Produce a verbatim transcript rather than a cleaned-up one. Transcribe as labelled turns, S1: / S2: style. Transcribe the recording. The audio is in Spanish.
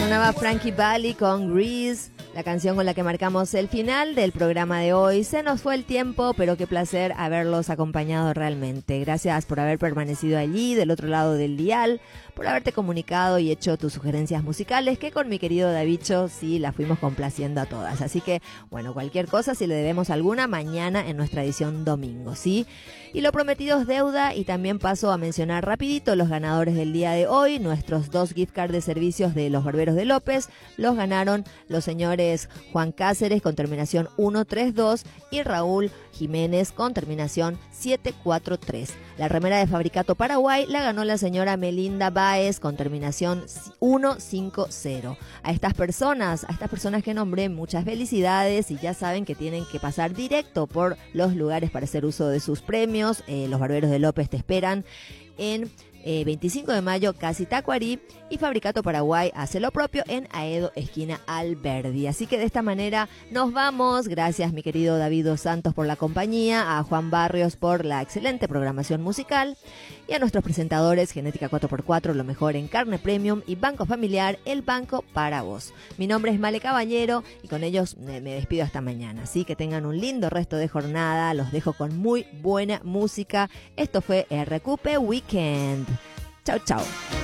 S1: Sonaba Frankie Valli con Grease, la canción con la que marcamos el final del programa de hoy. Se nos fue el tiempo, pero qué placer haberlos acompañado realmente. Gracias por haber permanecido allí, del otro lado del dial, por haberte comunicado y hecho tus sugerencias musicales, que con mi querido Davicho sí las fuimos complaciendo a todas. Así que, bueno, cualquier cosa, si le debemos alguna, mañana en nuestra edición domingo, ¿sí? Y lo prometido es deuda, y también paso a mencionar rapidito los ganadores del día de hoy. Nuestros dos gift cards de servicios de los Barberos de López los ganaron los señores Juan Cáceres con terminación uno tres dos y Raúl Jiménez con terminación siete cuatro tres. La remera de Fabricato Paraguay la ganó la señora Melinda Báez con terminación uno cinco cero. A estas personas, a estas personas que nombré, muchas felicidades, y ya saben que tienen que pasar directo por los lugares para hacer uso de sus premios. Eh, los Barberos de López te esperan en Eh, veinticinco de mayo, casi Tacuarí, y Fabricato Paraguay hace lo propio en Aedo, esquina Alberdi. Así que de esta manera nos vamos. Gracias, mi querido David Dos Santos, por la compañía, a Juan Barrios por la excelente programación musical, y a nuestros presentadores Genética cuatro por cuatro, lo mejor en carne premium, y Banco Familiar, el banco para vos. Mi nombre es Male Caballero, y con ellos me despido hasta mañana. Así que tengan un lindo resto de jornada. Los dejo con muy buena música. Esto fue R Q P Weekend. Chau, chau.